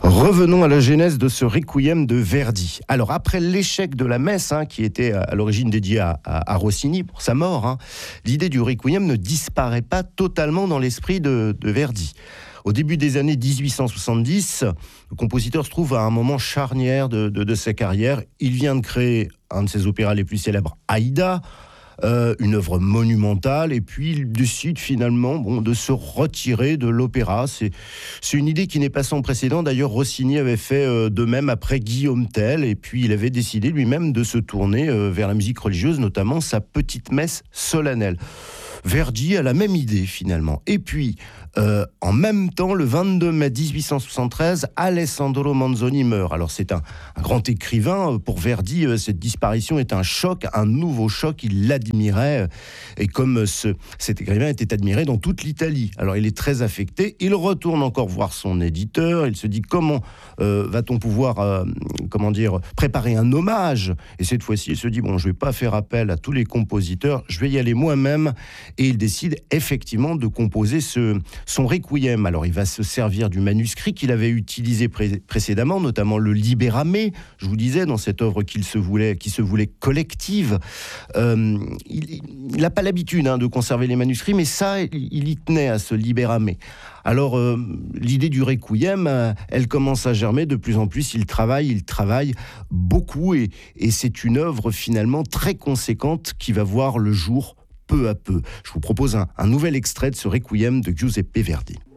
Revenons à la genèse de ce requiem de Verdi. Alors, après l'échec de la messe, qui était à l'origine dédiée à Rossini pour sa mort, l'idée du requiem ne disparaît pas totalement dans l'esprit de Verdi. Au début des années 1870, le compositeur se trouve à un moment charnière de sa carrière. Il vient de créer un de ses opéras les plus célèbres, Aïda, une œuvre monumentale, et puis il décide finalement de se retirer de l'opéra. C'est une idée qui n'est pas sans précédent. D'ailleurs, Rossini avait fait de même après Guillaume Tell, et puis il avait décidé lui-même de se tourner vers la musique religieuse, notamment sa petite messe solennelle. Verdi a la même idée finalement. Et puis, en même temps, le 22 mai 1873, Alessandro Manzoni meurt. Alors c'est un grand écrivain. Pour Verdi, cette disparition est un choc, un nouveau choc. Il l'admirait. Et comme cet écrivain était admiré dans toute l'Italie. Alors il est très affecté. Il retourne encore voir son éditeur. Il se dit comment va-t-on pouvoir préparer un hommage. Et cette fois-ci, il se dit, je ne vais pas faire appel à tous les compositeurs. Je vais y aller moi-même. Et il décide effectivement de composer son requiem. Alors il va se servir du manuscrit qu'il avait utilisé précédemment, notamment le Libérame, je vous disais, dans cette œuvre qui se voulait collective. Il n'a pas l'habitude de conserver les manuscrits, mais ça, il y tenait à ce Libérame. Alors, l'idée du requiem, elle commence à germer de plus en plus. Il travaille beaucoup, et c'est une œuvre finalement très conséquente qui va voir le jour peu à peu. Je vous propose un nouvel extrait de ce requiem de Giuseppe Verdi.